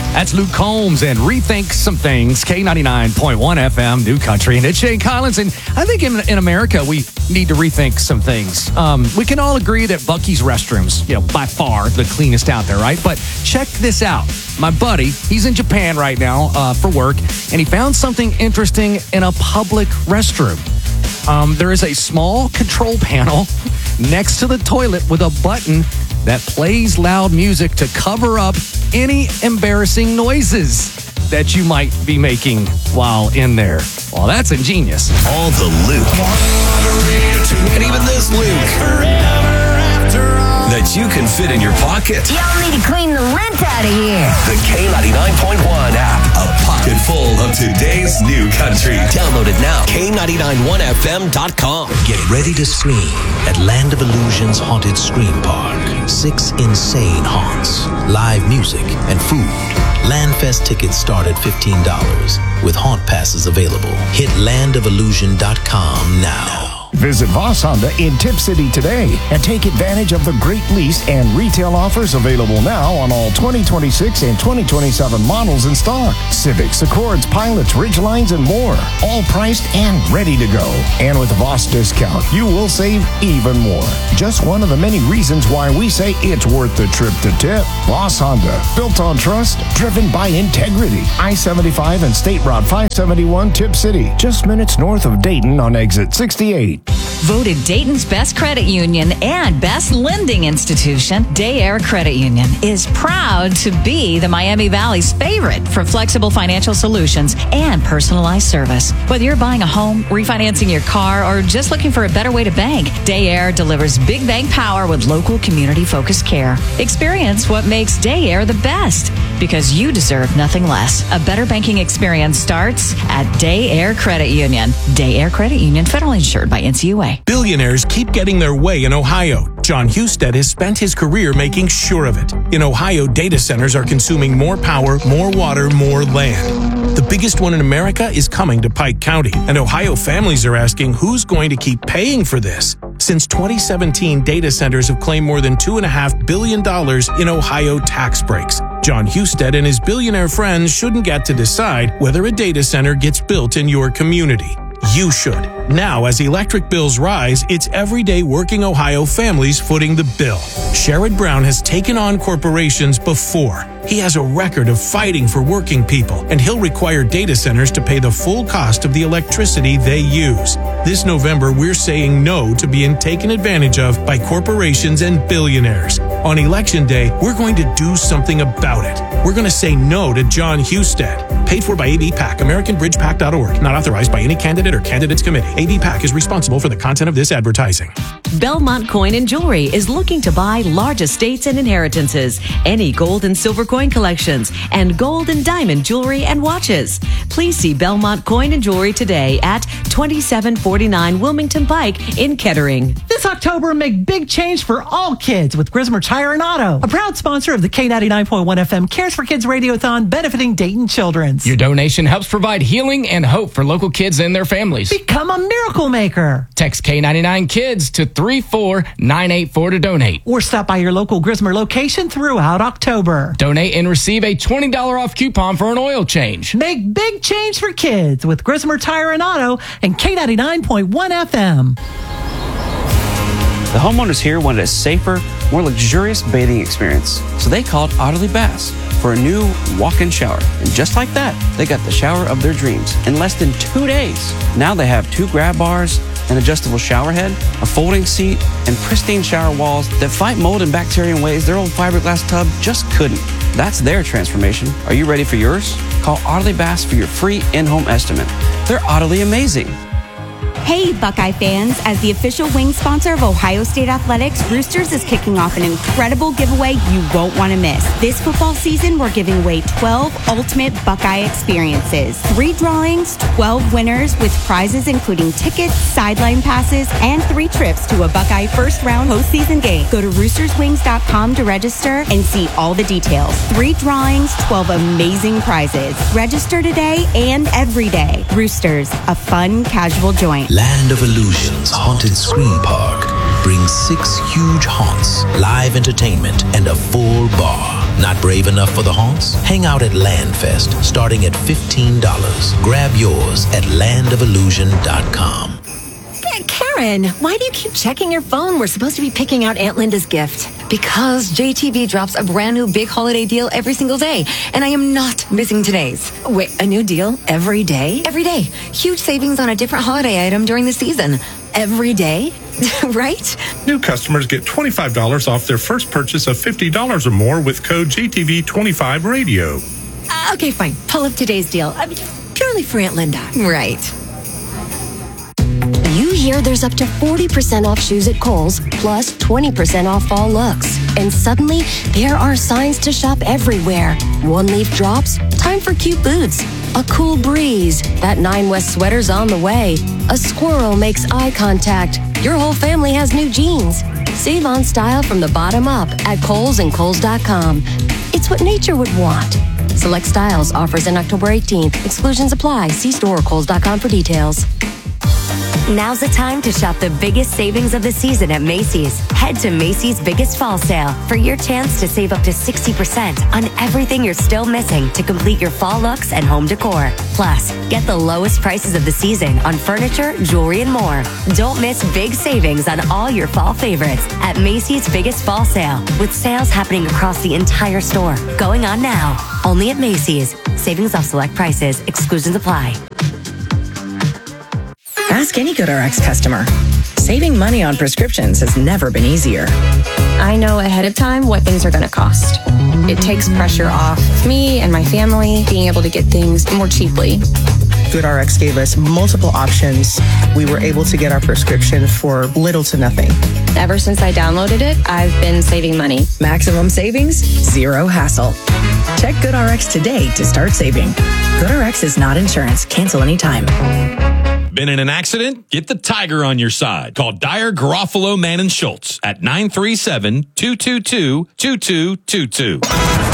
That's Luke Combs and Rethink Some Things, K99.1 FM, New Country. And it's Shane Collins. And I think in America, we need to rethink some things. We can all agree that Buc-ee's restrooms, by far the cleanest out there, right? But check this out. My buddy, he's in Japan right now for work, and he found something interesting in a public restroom. There is a small control panel next to the toilet with a button that plays loud music to cover up any embarrassing noises that you might be making while in there. Well, that's ingenious. All the Luke. And even this Luke. That you can fit in your pocket. Y'all need to clean the lint out of here. The K99.1 app. A pocket full of today's new country. Download it now. K991FM.com. Get ready to scream at Land of Illusion's Haunted Scream Park. 6 insane haunts, live music, and food. Landfest tickets start at $15 with haunt passes available. Hit landofillusion.com now. Visit Voss Honda in Tip City today and take advantage of the great lease and retail offers available now on all 2026 and 2027 models in stock. Civics, Accords, Pilots, Ridgelines, and more. All priced and ready to go. And with a Voss discount, you will save even more. Just one of the many reasons why we say it's worth the trip to Tip. Voss Honda, built on trust, driven by integrity. I-75 and State Route 571 Tip City, just minutes north of Dayton on exit 68. Voted Dayton's best credit union and best lending institution, Day Air Credit Union is proud to be the Miami Valley's favorite for flexible financial solutions and personalized service. Whether you're buying a home, refinancing your car, or just looking for a better way to bank, Day Air delivers big bank power with local community-focused care. Experience what makes Day Air the best, because you deserve nothing less. A better banking experience starts at Day Air Credit Union. Day Air Credit Union, federally insured by NCUA. Billionaires keep getting their way in Ohio. John Husted has spent his career making sure of it. In Ohio, data centers are consuming more power, more water, more land. The biggest one in America is coming to Pike County, and Ohio families are asking who's going to keep paying for this. Since 2017, data centers have claimed more than $2.5 billion in Ohio tax breaks. John Husted and his billionaire friends shouldn't get to decide whether a data center gets built in your community. You should. Now, as electric bills rise, it's everyday working Ohio families footing the bill. Sherrod Brown has taken on corporations before. He has a record of fighting for working people, and he'll require data centers to pay the full cost of the electricity they use. This November, we're saying no to being taken advantage of by corporations and billionaires. On Election Day, we're going to do something about it. We're going to say no to John Husted. Paid for by AB PAC, AmericanBridgePAC.org. Not authorized by any candidate or candidates committee. AB PAC is responsible for the content of this advertising. Belmont Coin and Jewelry is looking to buy large estates and inheritances, any gold and silver coin collections, and gold and diamond jewelry and watches. Please see Belmont Coin and Jewelry today at 2749 Wilmington Pike in Kettering. This October, make big change for all kids with Grismer Tire and Auto. A proud sponsor of the K99.1 FM Cares for Kids Radiothon benefiting Dayton Children's. Your donation helps provide healing and hope for local kids and their families. Become a miracle maker. Text K99 Kids to 34984 to donate. Or stop by your local Grismer location throughout October. Donate and receive a $20 off coupon for an oil change. Make big change for kids with Grismer Tire and Auto and K99.1 FM. The homeowners here wanted a safer, more luxurious bathing experience, so they called Otterly Baths for a new walk-in shower. And just like that, they got the shower of their dreams in less than 2 days. Now they have 2 grab bars, an adjustable shower head, a folding seat, and pristine shower walls that fight mold and bacteria in ways their old fiberglass tub just couldn't. That's their transformation. Are you ready for yours? Call Otterly Baths for your free in-home estimate. They're utterly amazing. Hey, Buckeye fans. As the official wing sponsor of Ohio State Athletics, Roosters is kicking off an incredible giveaway you won't want to miss. This football season, we're giving away 12 ultimate Buckeye experiences. 3 drawings, 12 winners with prizes including tickets, sideline passes, and 3 trips to a Buckeye first-round postseason game. Go to roosterswings.com to register and see all the details. 3 drawings, 12 amazing prizes. Register today and every day. Roosters, a fun, casual joint. Land of Illusions Haunted Scream Park. brings 6 huge haunts, live entertainment, and a full bar. Not brave enough for the haunts? Hang out at Landfest, starting at $15. Grab yours at landofillusion.com. Karen, why do you keep checking your phone? We're supposed to be picking out Aunt Linda's gift. Because JTV drops a brand new big holiday deal every single day, and I am not missing today's. Wait, a new deal every day? Every day. Huge savings on a different holiday item during the season. Every day? Right? New customers get $25 off their first purchase of $50 or more with code JTV25Radio. Okay, fine. Pull up today's deal. Purely for Aunt Linda. Right. You hear there's up to 40% off shoes at Kohl's, plus 20% off fall looks. And suddenly, there are signs to shop everywhere. One-leaf drops, time for cute boots. A cool breeze, that 9 West sweater's on the way. A squirrel makes eye contact. Your whole family has new jeans. Save on style from the bottom up at Kohl's and Kohl's.com. It's what nature would want. Select styles, offers in October 18th. Exclusions apply. See store or Kohl's.com for details. Now's the time to shop the biggest savings of the season at Macy's. Head to Macy's Biggest Fall Sale for your chance to save up to 60% on everything you're still missing to complete your fall looks and home decor. Plus, get the lowest prices of the season on furniture, jewelry, and more. Don't miss big savings on all your fall favorites at Macy's Biggest Fall Sale, with sales happening across the entire store. Going on now. Only at Macy's. Savings off select prices. Exclusions apply. Ask any GoodRx customer. Saving money on prescriptions has never been easier. I know ahead of time what things are going to cost. It takes pressure off me and my family being able to get things more cheaply. GoodRx gave us multiple options. We were able to get our prescription for little to nothing. Ever since I downloaded it, I've been saving money. Maximum savings, zero hassle. Check GoodRx today to start saving. GoodRx is not insurance. Cancel anytime. Been in an accident? Get the Tiger on your side. Call Dyer, Garofalo, Mann & Schultz at 937-222-2222.